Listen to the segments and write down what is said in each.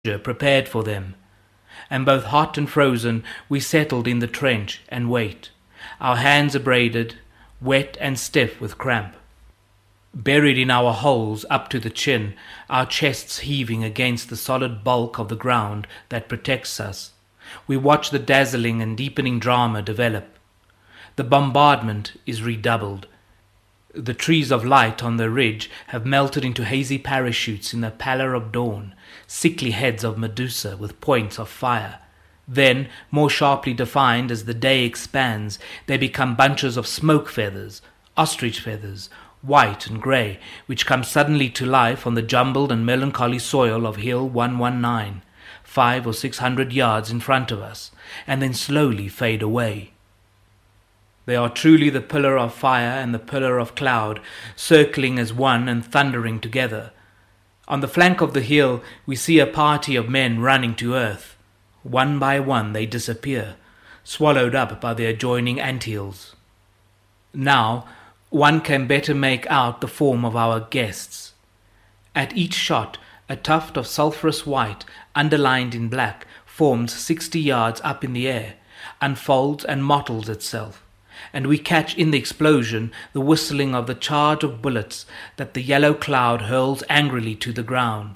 prepared for them. And both hot and frozen, we settled in the trench and wait, our hands abraded, wet and stiff with cramp. Buried in our holes up to the chin, our chests heaving against the solid bulk of the ground that protects us, we watch the dazzling and deepening drama develop. The bombardment is redoubled. The trees of light on the ridge have melted into hazy parachutes in the pallor of dawn, sickly heads of Medusa with points of fire. Then, more sharply defined as the day expands, they become bunches of smoke feathers, ostrich feathers, white and grey, which come suddenly to life on the jumbled and melancholy soil of Hill 119, 500 or 600 yards in front of us, and then slowly fade away. They are truly the pillar of fire and the pillar of cloud, circling as one and thundering together. On the flank of the hill we see a party of men running to earth. One by one they disappear, swallowed up by the adjoining anthills. Now one can better make out the form of our guests. At each shot a tuft of sulphurous white, underlined in black, forms 60 yards up in the air, unfolds and mottles itself, and we catch in the explosion the whistling of the charge of bullets that the yellow cloud hurls angrily to the ground.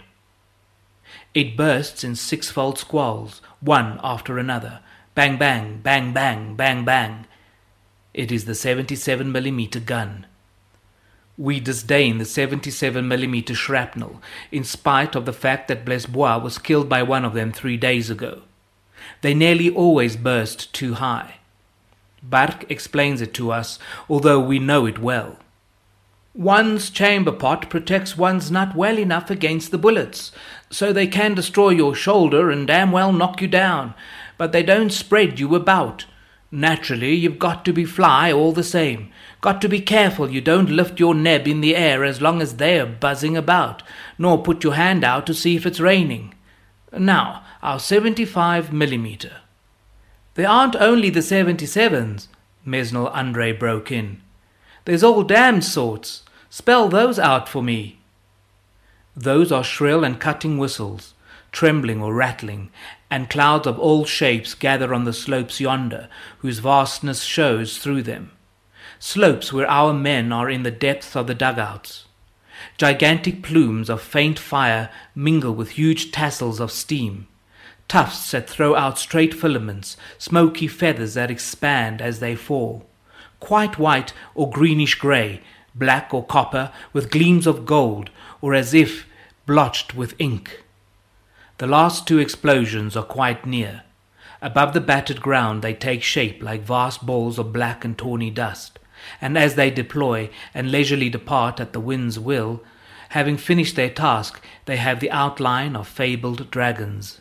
It bursts in sixfold squalls, one after another. Bang, bang, bang, bang, bang, bang. It is the 77mm gun. We disdain the 77mm shrapnel, in spite of the fact that Blesbois was killed by one of them 3 days ago. They nearly always burst too high. Bark explains it to us, although we know it well. One's chamber pot protects one's nut well enough against the bullets, so they can destroy your shoulder and damn well knock you down, but they don't spread you about. Naturally, you've got to be fly all the same. Got to be careful you don't lift your neb in the air as long as they're buzzing about, nor put your hand out to see if it's raining. Now, our 75mm. They aren't only the 77s, Mesnil Andre broke in. There's all damned sorts. Spell those out for me. Those are shrill and cutting whistles, trembling or rattling, and clouds of all shapes gather on the slopes yonder, whose vastness shows through them. Slopes where our men are in the depths of the dugouts. Gigantic plumes of faint fire mingle with huge tassels of steam. Tufts that throw out straight filaments, smoky feathers that expand as they fall. Quite white or greenish-grey, black or copper, with gleams of gold, or as if blotched with ink. The last two explosions are quite near. Above the battered ground they take shape like vast balls of black and tawny dust, and as they deploy and leisurely depart at the wind's will, having finished their task, they have the outline of fabled dragons.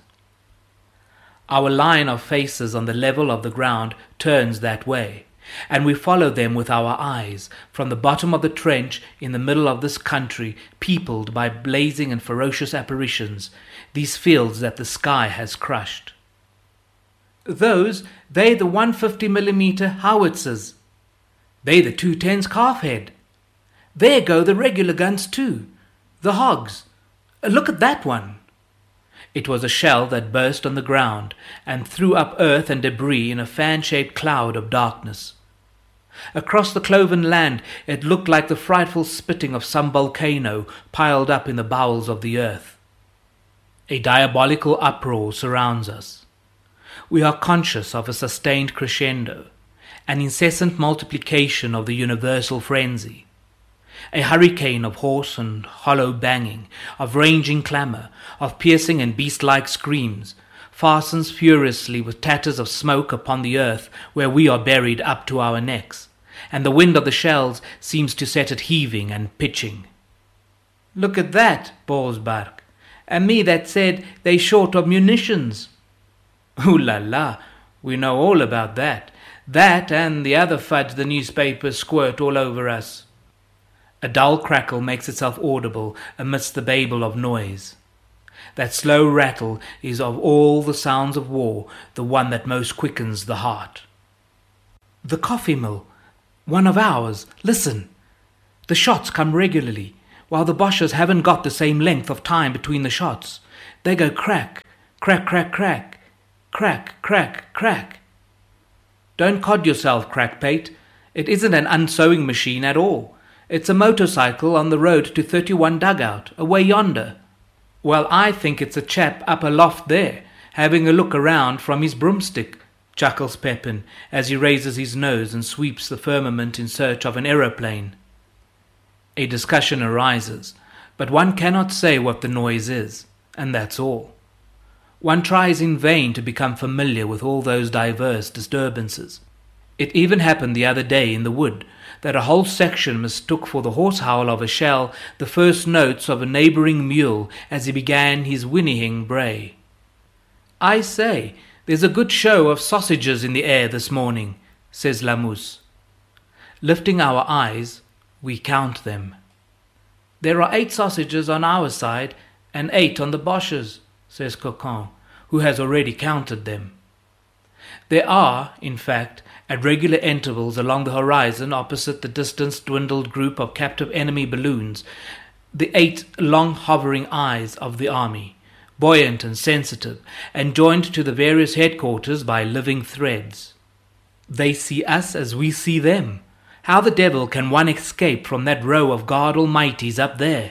Our line of faces on the level of the ground turns that way, and we follow them with our eyes from the bottom of the trench in the middle of this country peopled by blazing and ferocious apparitions, these fields that the sky has crushed. They're the 150mm howitzers. They're the 210's calf-head. There go the regular guns too, the hogs. Look at that one. It was a shell that burst on the ground and threw up earth and debris in a fan-shaped cloud of darkness. Across the cloven land it looked like the frightful spitting of some volcano piled up in the bowels of the earth. A diabolical uproar surrounds us. We are conscious of a sustained crescendo, an incessant multiplication of the universal frenzy. A hurricane of hoarse and hollow banging, of ranging clamour, of piercing and beast-like screams, fastens furiously with tatters of smoke upon the earth where we are buried up to our necks, and the wind of the shells seems to set it heaving and pitching. Look at that, bawls Bark, and me that said they short of munitions. Ooh la la, we know all about that. That and the other fudge the newspapers squirt all over us. A dull crackle makes itself audible amidst the babel of noise. That slow rattle is of all the sounds of war the one that most quickens the heart. The coffee mill, one of ours, listen. The shots come regularly, while the Boches haven't got the same length of time between the shots. they go crack, crack, crack, crack, crack, crack, crack. Don't cod yourself, Crackpate. It isn't an unsewing machine at all. It's a motorcycle on the road to 31 Dugout, away yonder. Well, I think it's a chap up aloft there, having a look around from his broomstick, chuckles Pepin as he raises his nose and sweeps the firmament in search of an aeroplane. A discussion arises, but one cannot say what the noise is, and that's all. One tries in vain to become familiar with all those diverse disturbances. It even happened the other day in the wood that a whole section mistook for the horse howl of a shell the first notes of a neighbouring mule as he began his whinnying bray. "I say, there's a good show of sausages in the air this morning," says Lamousse. Lifting our eyes, we count them. "There are 8 sausages on our side and 8 on the Boches," says Cocon, who has already counted them. There are, in fact, at regular intervals along the horizon opposite the distance-dwindled group of captive enemy balloons, the 8 long hovering eyes of the army, buoyant and sensitive, and joined to the various headquarters by living threads. They see us as we see them. How the devil can one escape from that row of God Almighties up there?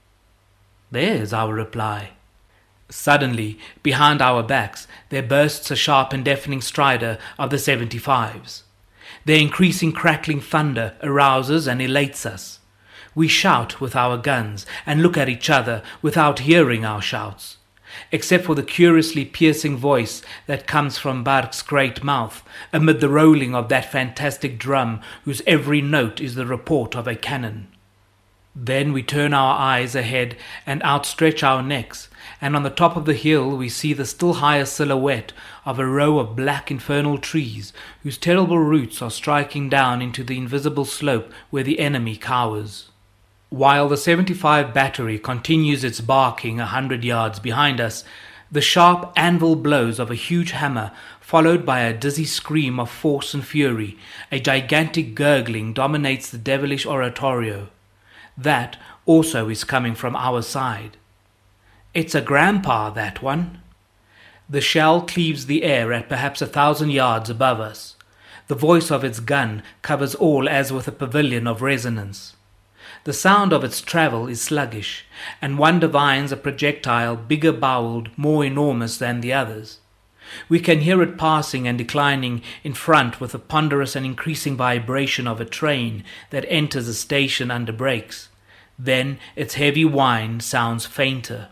There's our reply. Suddenly, behind our backs, there bursts a sharp and deafening stridor of the 75s. Their increasing crackling thunder arouses and elates us. We shout with our guns and look at each other without hearing our shouts, except for the curiously piercing voice that comes from Bark's great mouth amid the rolling of that fantastic drum whose every note is the report of a cannon. Then we turn our eyes ahead and outstretch our necks, and on the top of the hill we see the still higher silhouette of a row of black infernal trees whose terrible roots are striking down into the invisible slope where the enemy cowers. While the 75 battery continues its barking 100 yards behind us, the sharp anvil blows of a huge hammer, followed by a dizzy scream of force and fury, a gigantic gurgling dominates the devilish oratorio. That also is coming from our side. It's a grandpa, that one. The shell cleaves the air at perhaps 1,000 yards above us. The voice of its gun covers all as with a pavilion of resonance. The sound of its travel is sluggish, and one divines a projectile bigger boweled, more enormous than the others. We can hear it passing and declining in front with the ponderous and increasing vibration of a train that enters a station under brakes. Then its heavy whine sounds fainter.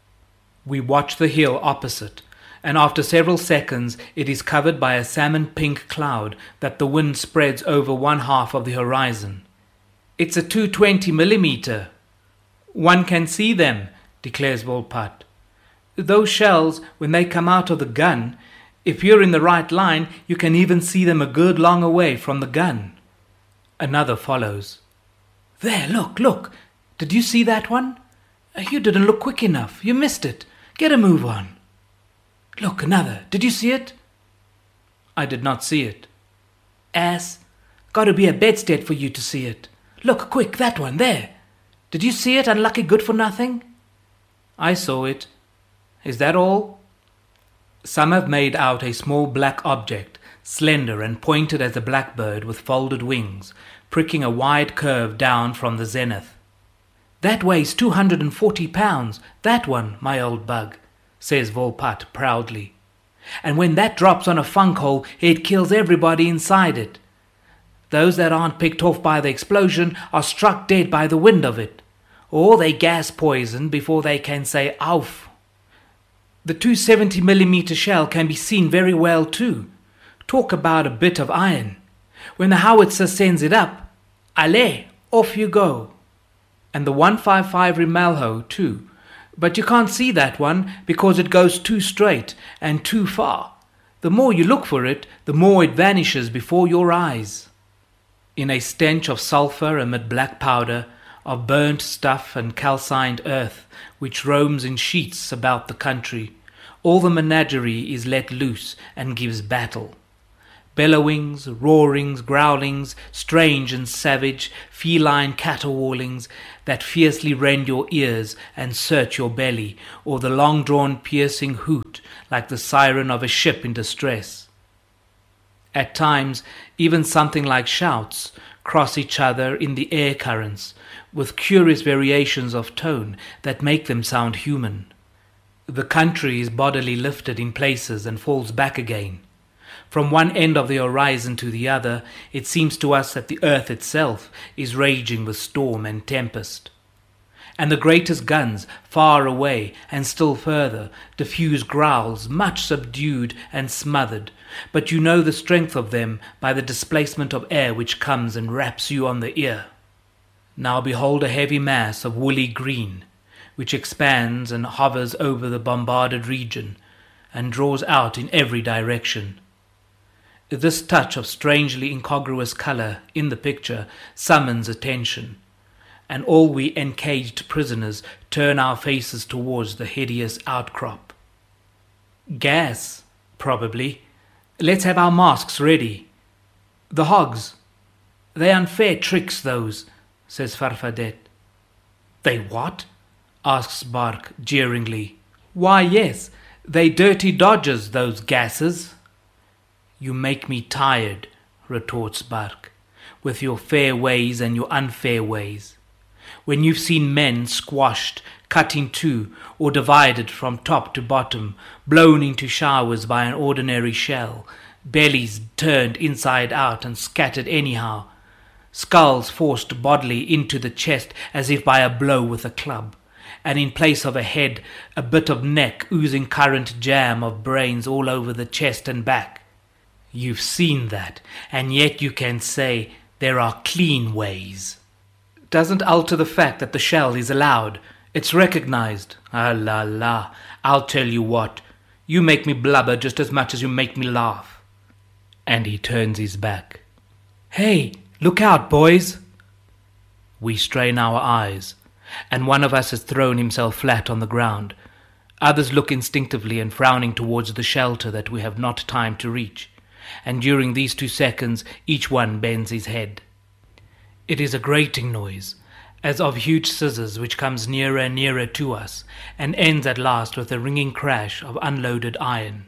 We watch the hill opposite, and after several seconds it is covered by a salmon-pink cloud that the wind spreads over one half of the horizon. It's a 220 millimeter. One can see them, declares Volpatte. Those shells, when they come out of the gun, if you're in the right line, you can even see them a good long away from the gun. Another follows. There, look. Did you see that one? You didn't look quick enough. You missed it. Get a move on. Look, another. Did you see it? I did not see it. Ass. Got to be a bedstead for you to see it. Look, quick, that one, there. Did you see it, unlucky good-for-nothing? I saw it. Is that all? Some have made out a small black object, slender and pointed as a blackbird with folded wings, pricking a wide curve down from the zenith. That weighs 240 pounds, that one, my old bug, says Volpatte proudly. And when that drops on a funk hole, it kills everybody inside it. Those that aren't picked off by the explosion are struck dead by the wind of it, or they gas poisoned before they can say "Auf." The 270 millimeter shell can be seen very well too. Talk about a bit of iron. When the howitzer sends it up, allez, off you go. And the 155 Rimailho too, but you can't see that one because it goes too straight and too far. The more you look for it, the more it vanishes before your eyes. In a stench of sulphur amid black powder, of burnt stuff and calcined earth, which roams in sheets about the country, all the menagerie is let loose and gives battle. Bellowings, roarings, growlings, strange and savage, feline caterwaulings that fiercely rend your ears and search your belly, or the long-drawn piercing hoot like the siren of a ship in distress. At times, even something like shouts cross each other in the air currents, with curious variations of tone that make them sound human. The country is bodily lifted in places and falls back again. From one end of the horizon to the other, it seems to us that the earth itself is raging with storm and tempest. And the greatest guns, far away and still further, diffuse growls much subdued and smothered, but you know the strength of them by the displacement of air which comes and raps you on the ear. Now behold a heavy mass of woolly green, which expands and hovers over the bombarded region, and draws out in every direction. This touch of strangely incongruous color in the picture summons attention, and all we encaged prisoners turn our faces towards the hideous outcrop. Gas, probably. Let's have our masks ready. The hogs. They're unfair tricks, those, says Farfadet. They what? Asks Bark jeeringly. Why, yes, they dirty dodgers, those gases. You make me tired, retorts Bark, with your fair ways and your unfair ways. When you've seen men squashed, cut in two, or divided from top to bottom, blown into showers by an ordinary shell, bellies turned inside out and scattered anyhow, skulls forced bodily into the chest as if by a blow with a club, and in place of a head, a bit of neck oozing current jam of brains all over the chest and back. You've seen that, and yet you can say there are clean ways. Doesn't alter the fact that the shell is allowed. It's recognized. Ah la la, I'll tell you what. You make me blubber just as much as you make me laugh. And he turns his back. Hey, look out, boys. We strain our eyes, and one of us has thrown himself flat on the ground. Others look instinctively and frowning towards the shelter that we have not time to reach. And during these 2 seconds each one bends his head. It is a grating noise, as of huge scissors, which comes nearer and nearer to us, and ends at last with a ringing crash of unloaded iron.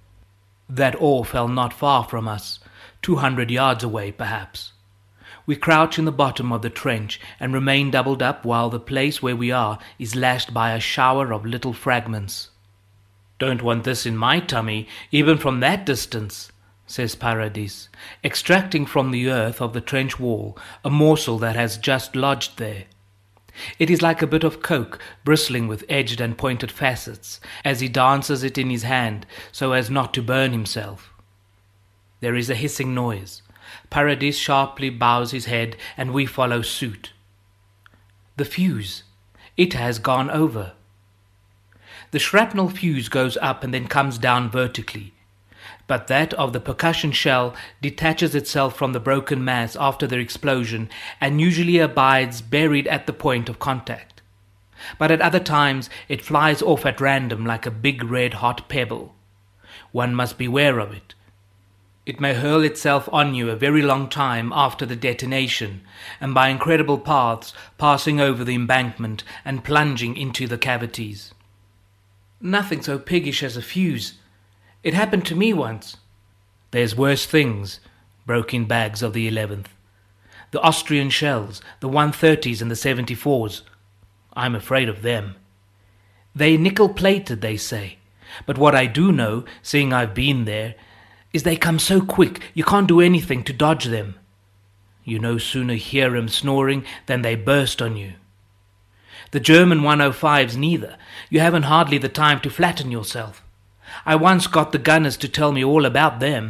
That ore fell not far from us, 200 yards away perhaps. We crouch in the bottom of the trench and remain doubled up while the place where we are is lashed by a shower of little fragments. Don't want this in my tummy, even from that distance, says Paradis, extracting from the earth of the trench wall a morsel that has just lodged there. It is like a bit of coke bristling with edged and pointed facets, as he dances it in his hand so as not to burn himself. There is a hissing noise. Paradis sharply bows his head, and we follow suit. The fuse. It has gone over. The shrapnel fuse goes up and then comes down vertically, but that of the percussion shell detaches itself from the broken mass after the explosion and usually abides buried at the point of contact. But at other times it flies off at random like a big red-hot pebble. One must beware of it. It may hurl itself on you a very long time after the detonation, and by incredible paths passing over the embankment and plunging into the cavities. Nothing so piggish as a fuse. It happened to me once. There's worse things, broke in Bags of the 11th. The Austrian shells, the 130s and the 74s. I'm afraid of them. They nickel-plated, they say. But what I do know, seeing I've been there, is they come so quick you can't do anything to dodge them. You no sooner hear 'em snoring than they burst on you. The German 105s neither. You haven't hardly the time to flatten yourself. I once got the gunners to tell me all about them.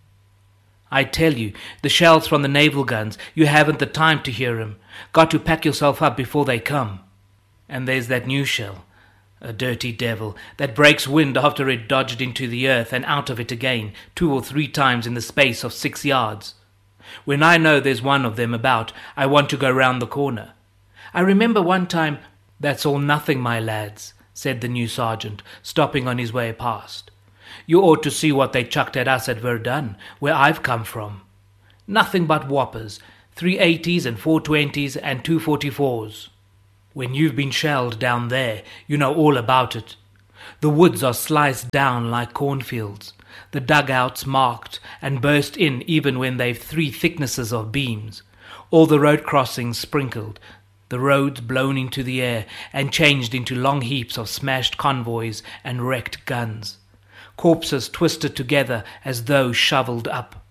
I tell you, the shells from the naval guns, you haven't the time to hear 'em. Got to pack yourself up before they come. And there's that new shell, a dirty devil, that breaks wind after it dodged into the earth and out of it again 2 or 3 times in the space of 6 yards. When I know there's one of them about, I want to go round the corner. I remember one time— That's all nothing, my lads, said the new sergeant, stopping on his way past. You ought to see what they chucked at us at Verdun, where I've come from. Nothing but whoppers, 380s and 420s and 244s. When you've been shelled down there, you know all about it. The woods are sliced down like cornfields, the dugouts marked and burst in even when they've 3 thicknesses of beams, all the road crossings sprinkled, the roads blown into the air and changed into long heaps of smashed convoys and wrecked guns, corpses twisted together as though shoveled up.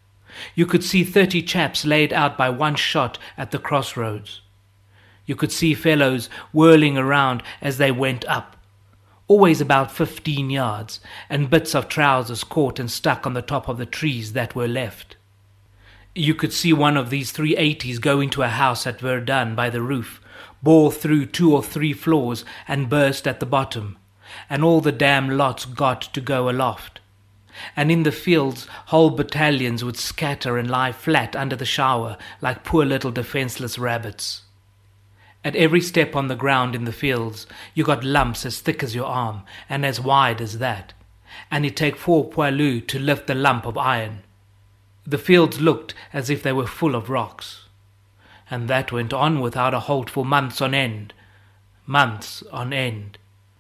You could see 30 chaps laid out by one shot at the crossroads. You could see fellows whirling around as they went up, always about 15 yards, and bits of trousers caught and stuck on the top of the trees that were left. You could see one of these 380s go into a house at Verdun by the roof, bore through 2 or 3 floors and burst at the bottom, and all the damn lots got to go aloft. And in the fields whole battalions would scatter and lie flat under the shower like poor little defenseless rabbits. At every step on the ground in the fields, you got lumps as thick as your arm and as wide as that, and it take 4 poilus to lift the lump of iron. The fields looked as if they were full of rocks. And that went on without a halt for months on end. Months on end.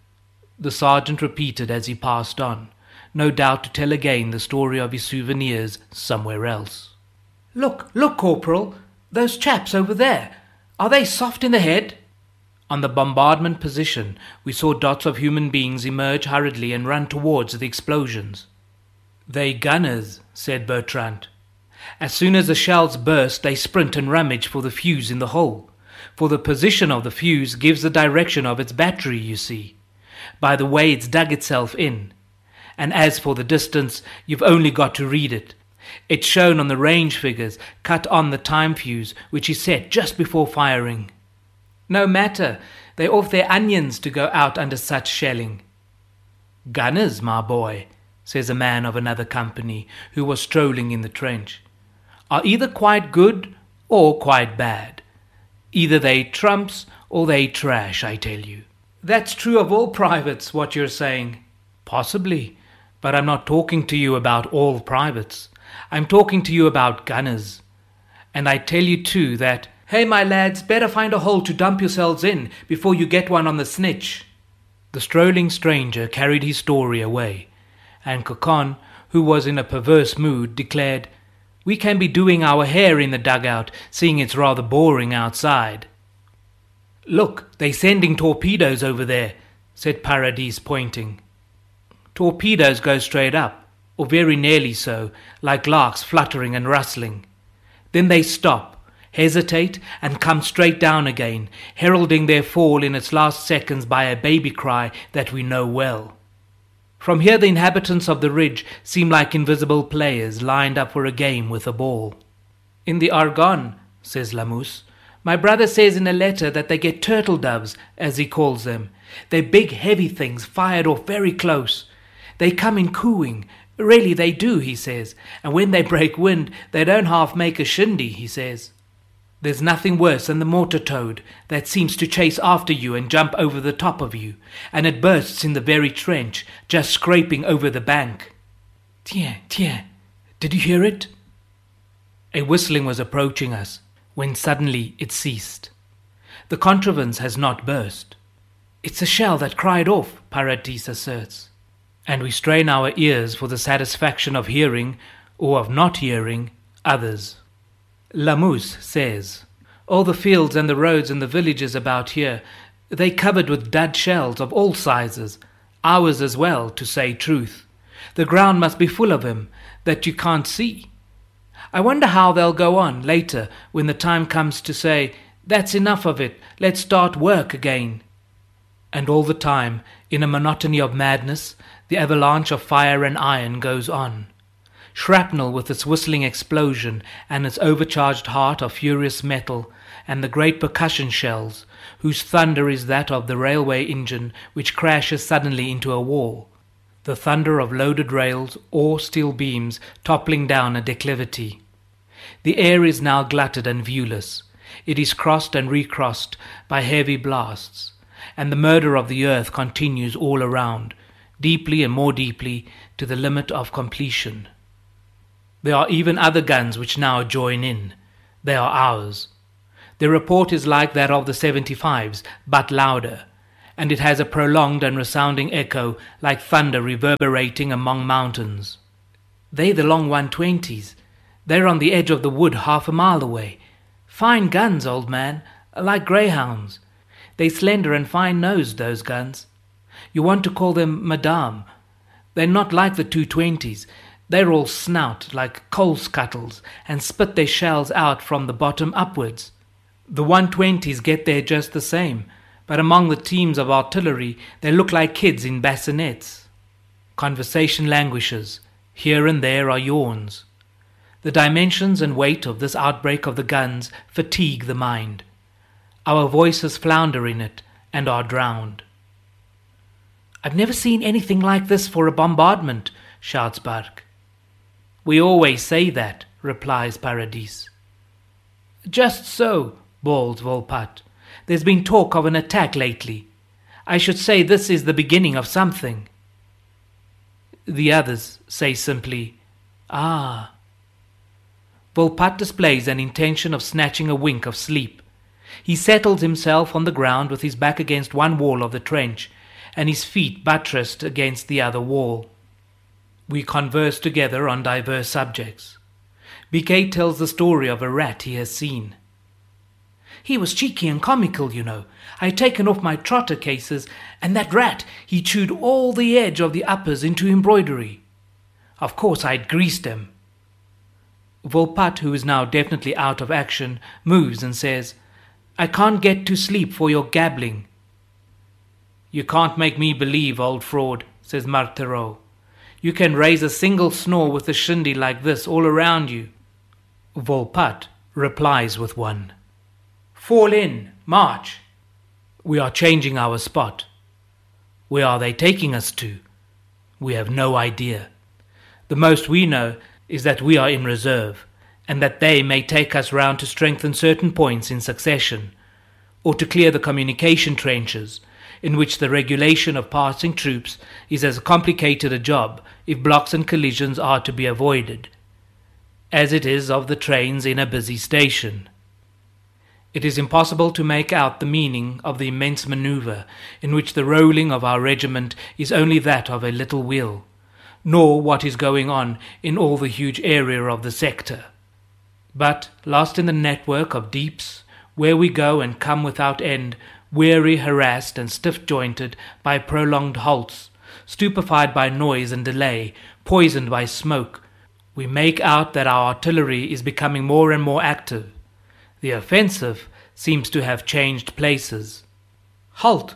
The sergeant repeated as he passed on, no doubt to tell again the story of his souvenirs somewhere else. Look, Corporal, those chaps over there. Are they soft in the head? On the bombardment position, we saw dots of human beings emerge hurriedly and run towards the explosions. They gunners, said Bertrand. As soon as the shells burst, they sprint and rummage for the fuse in the hole. For the position of the fuse gives the direction of its battery, you see, by the way it's dug itself in. And as for the distance, you've only got to read it. It's shown on the range figures cut on the time fuse, which is set just before firing. No matter, they're off their onions to go out under such shelling. Gunners, my boy, says a man of another company who was strolling in the trench, are either quite good or quite bad. Either they trumps or they trash, I tell you. That's true of all privates, what you're saying. Possibly, but I'm not talking to you about all privates. I'm talking to you about gunners. And I tell you too that, hey my lads, better find a hole to dump yourselves in before you get one on the snitch. The strolling stranger carried his story away, and Cocon, who was in a perverse mood, declared, we can be doing our hair in the dugout, seeing it's rather boring outside. Look, they're sending torpedoes over there, said Paradis, pointing. Torpedoes go straight up, or very nearly so, like larks fluttering and rustling. Then they stop, hesitate, and come straight down again, heralding their fall in its last seconds by a baby cry that we know well. From here the inhabitants of the ridge seem like invisible players lined up for a game with a ball. In the Argonne, says Lamousse, my brother says in a letter that they get turtle doves, as he calls them. They're big heavy things fired off very close. They come in cooing. Really they do, he says, and when they break wind, they don't half make a shindy, he says. There's nothing worse than the mortar toad that seems to chase after you and jump over the top of you, and it bursts in the very trench, just scraping over the bank. Tiens, did you hear it? A whistling was approaching us, when suddenly it ceased. The contrivance has not burst. It's a shell that cried off, Paradis asserts. And we strain our ears for the satisfaction of hearing, or of not hearing, others. Lamousse says, all the fields and the roads and the villages about here, they covered with dud shells of all sizes, ours as well, to say truth. The ground must be full of 'em, that you can't see. I wonder how they'll go on later when the time comes to say, that's enough of it, let's start work again. And all the time, in a monotony of madness, the avalanche of fire and iron goes on. Shrapnel with its whistling explosion and its overcharged heart of furious metal, and the great percussion shells, whose thunder is that of the railway engine which crashes suddenly into a wall. The thunder of loaded rails or steel beams toppling down a declivity. The air is now glutted and viewless. It is crossed and recrossed by heavy blasts, and the murder of the earth continues all around, deeply and more deeply, to the limit of completion. There are even other guns which now join in. They are ours. Their report is like that of the 75s, but louder, and it has a prolonged and resounding echo like thunder reverberating among mountains. They the long 120s. They're on the edge of the wood 1/2 mile away. Fine guns, old man, like greyhounds. They're slender and fine-nosed, those guns. You want to call them Madame. They're not like the 220s. They're all snout, like coal scuttles, and spit their shells out from the bottom upwards. The 120s get there just the same, but among the teams of artillery they look like kids in bassinets. Conversation languishes. Here and there are yawns. The dimensions and weight of this outbreak of the guns fatigue the mind. Our voices flounder in it and are drowned. "I've never seen anything like this for a bombardment," shouts Bark. "We always say that," replies Paradis. "Just so," bawls Volpatte. "There's been talk of an attack lately. I should say this is the beginning of something." The others say simply, "Ah." Volpatte displays an intention of snatching a wink of sleep. He settles himself on the ground with his back against one wall of the trench and his feet buttressed against the other wall. We converse together on diverse subjects. Biquet tells the story of a rat he has seen. "He was cheeky and comical, you know. I had taken off my trotter cases, and that rat, he chewed all the edge of the uppers into embroidery. Of course I'd greased him." Volpatte, who is now definitely out of action, moves and says, "I can't get to sleep for your gabbling." "You can't make me believe, old fraud," says Marthereau. "You can raise a single snore with a shindy like this all around you." Volpatte replies with one. "Fall in, march." We are changing our spot. Where are they taking us to? We have no idea. The most we know is that we are in reserve, and that they may take us round to strengthen certain points in succession, or to clear the communication trenches, in which the regulation of passing troops is as complicated a job, if blocks and collisions are to be avoided, as it is of the trains in a busy station. It is impossible to make out the meaning of the immense maneuver in which the rolling of our regiment is only that of a little wheel, nor what is going on in all the huge area of the sector. But, lost in the network of deeps, where we go and come without end, weary, harassed, and stiff-jointed by prolonged halts, stupefied by noise and delay, poisoned by smoke, we make out that our artillery is becoming more and more active. The offensive seems to have changed places. Halt!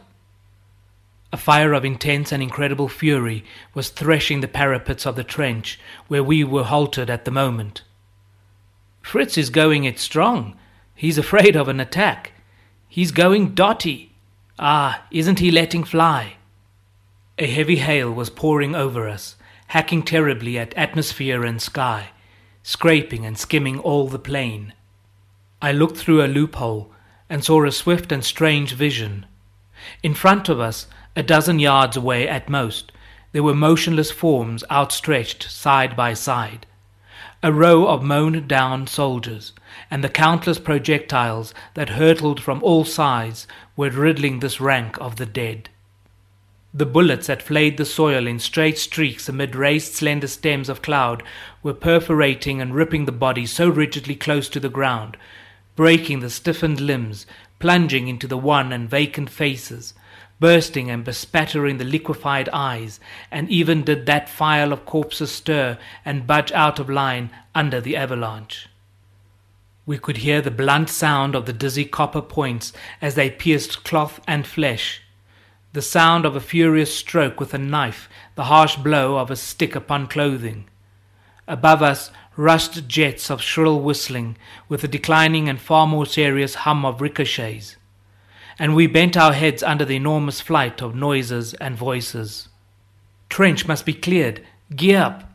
A fire of intense and incredible fury was threshing the parapets of the trench where we were halted at the moment. "Fritz is going it strong. He's afraid of an attack. He's going dotty. Ah, isn't he letting fly?" A heavy hail was pouring over us, hacking terribly at atmosphere and sky, scraping and skimming all the plain. I looked through a loophole and saw a swift and strange vision. In front of us, a dozen yards away at most, there were motionless forms outstretched side by side. A row of mown-down soldiers, and the countless projectiles that hurtled from all sides were riddling this rank of the dead. The bullets that flayed the soil in straight streaks amid raised slender stems of cloud were perforating and ripping the body so rigidly close to the ground, breaking the stiffened limbs, plunging into the wan and vacant faces, bursting and bespattering the liquefied eyes, and even did that file of corpses stir and budge out of line under the avalanche. We could hear the blunt sound of the dizzy copper points as they pierced cloth and flesh, the sound of a furious stroke with a knife, the harsh blow of a stick upon clothing. Above us rushed jets of shrill whistling, with a declining and far more serious hum of ricochets, and we bent our heads under the enormous flight of noises and voices. "Trench must be cleared. Gear up!"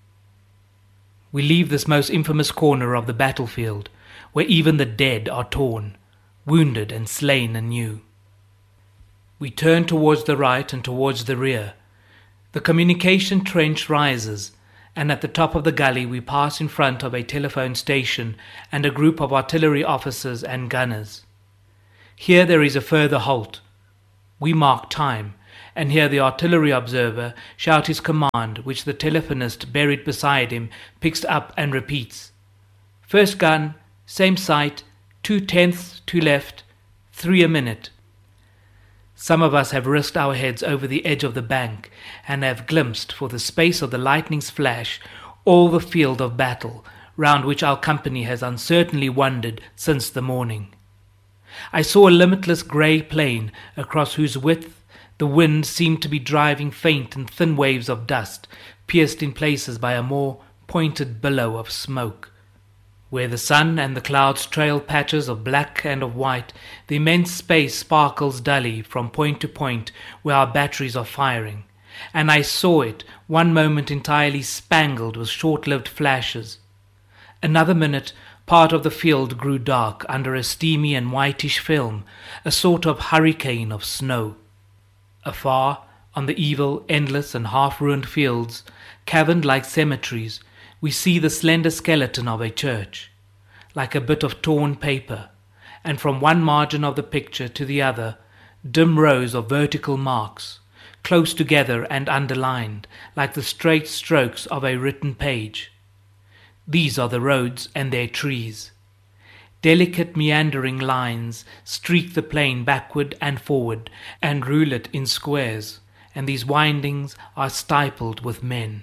We leave this most infamous corner of the battlefield, where even the dead are torn, wounded and slain anew. We turn towards the right and towards the rear. The communication trench rises, and at the top of the gully we pass in front of a telephone station and a group of artillery officers and gunners. Here there is a further halt. We mark time, and hear the artillery observer shout his command, which the telephonist buried beside him picks up and repeats. First gun, same sight, 2/10 to left, 3 a minute. Some of us have risked our heads over the edge of the bank and have glimpsed, for the space of the lightning's flash, all the field of battle round which our company has uncertainly wandered since the morning. I saw a limitless grey plain across whose width the wind seemed to be driving faint and thin waves of dust, pierced in places by a more pointed billow of smoke. Where the sun and the clouds trail patches of black and of white, the immense space sparkles dully from point to point where our batteries are firing, and I saw it one moment entirely spangled with short-lived flashes. Another minute, part of the field grew dark under a steamy and whitish film, a sort of hurricane of snow. Afar, on the evil, endless and half-ruined fields, caverned like cemeteries, we see the slender skeleton of a church, like a bit of torn paper, and from one margin of the picture to the other, dim rows of vertical marks, close together and underlined, like the straight strokes of a written page. These are the roads and their trees. Delicate meandering lines streak the plain backward and forward and rule it in squares, and these windings are stippled with men.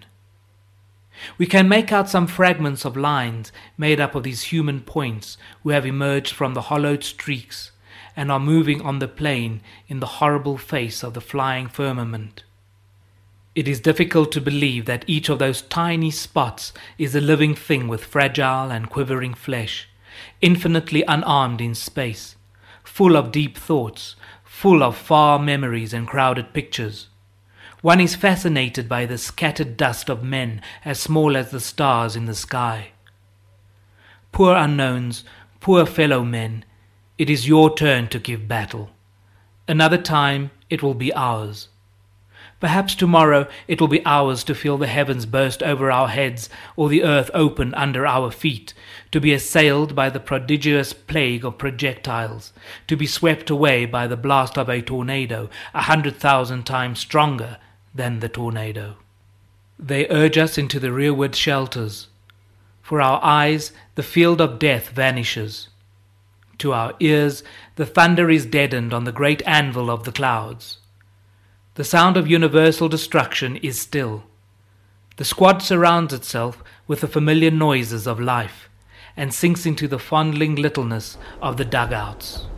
We can make out some fragments of lines made up of these human points who have emerged from the hollowed streaks and are moving on the plain in the horrible face of the flying firmament. It is difficult to believe that each of those tiny spots is a living thing with fragile and quivering flesh, infinitely unarmed in space, full of deep thoughts, full of far memories and crowded pictures. One is fascinated by the scattered dust of men as small as the stars in the sky. Poor unknowns, poor fellow men, it is your turn to give battle. Another time it will be ours. Perhaps tomorrow it will be ours to feel the heavens burst over our heads or the earth open under our feet, to be assailed by the prodigious plague of projectiles, to be swept away by the blast of a tornado 100,000 times stronger than the tornado. They urge us into the rearward shelters. For our eyes the field of death vanishes. To our ears the thunder is deadened on the great anvil of the clouds. The sound of universal destruction is still. The squad surrounds itself with the familiar noises of life and sinks into the fondling littleness of the dugouts.